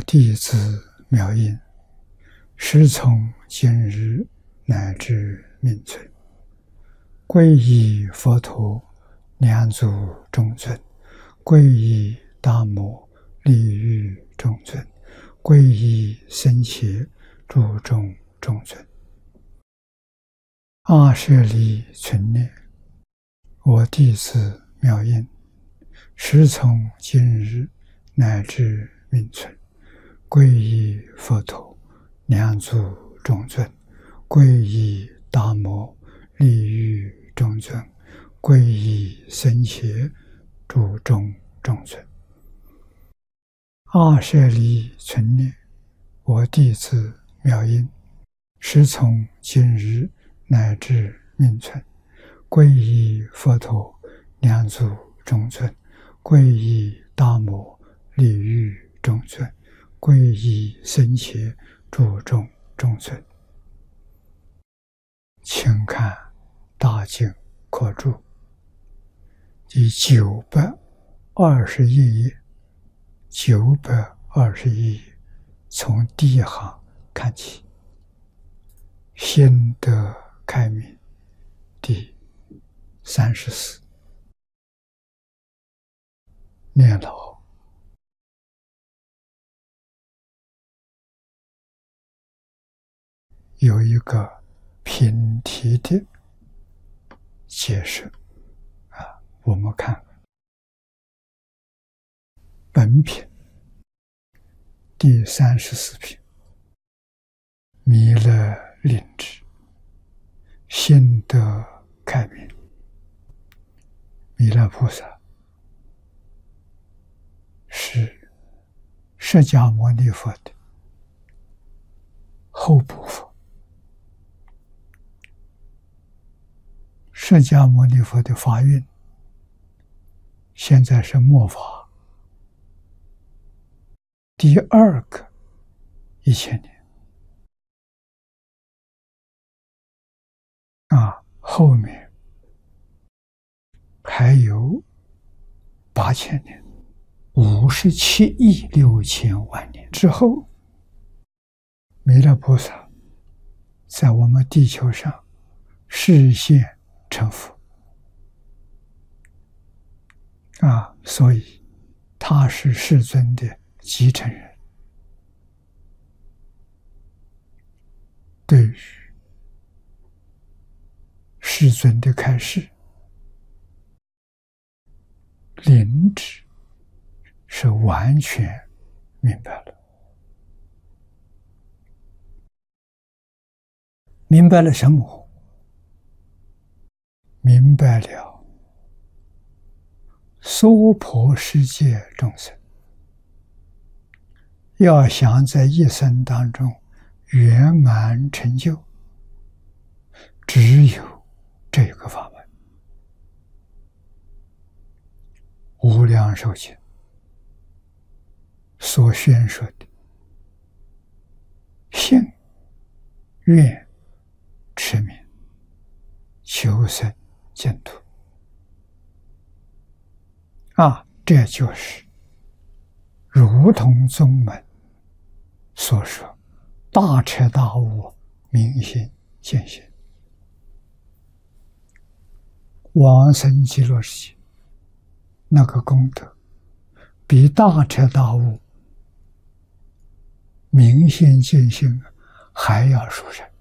弟子妙音，师从今日乃至命存，皈依佛陀，两足中尊；皈依大摩，利欲中尊；皈依僧伽，注重中尊。阿舍利存念，我弟子妙音，师从今日乃至命存，皈依佛陀，两足中尊；皈依大摩，利欲中尊；皈依僧伽，注重中尊。阿舍利存念，我弟子妙音，师从今日乃至命存，皈依佛陀，两足中尊；皈依大摩，利欲中尊；皈依僧伽，注重中尊。请看大经课注第921页，921页从第一行看起，心得开明第34。念老有一个品题的解释我们看本品第34品，弥勒令智，心得开明。弥勒菩萨是释迦牟尼佛的后部佛。释迦牟尼佛的法运现在是末法，第2个1000年后面还有8000年，57亿6千万年之后，弥勒菩萨在我们地球上示现成佛所以他是世尊的继承人。对于世尊的开示，灵智是完全明白了。明白了什么？明白了娑婆世界众生要想在一生当中圆满成就，只有这个法门。无量寿经所宣说的信、愿、持名、求生净土这就是如同宗门所说大彻大悟，明心见性。往生极乐世界那个功德比大彻大悟、明心见性还要殊胜。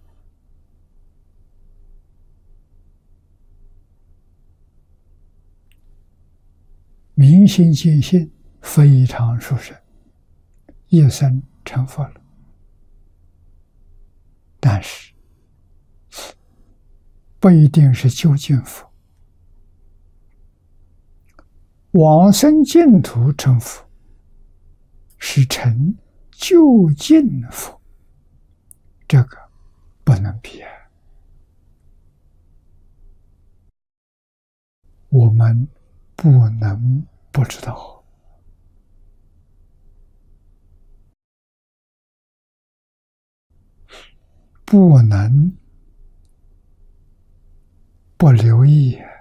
明心见性非常殊胜，一生成佛了。但是不一定是究竟佛，往生净土成佛是成究竟佛，这个不能比啊。我们不能不知道，不能不留意。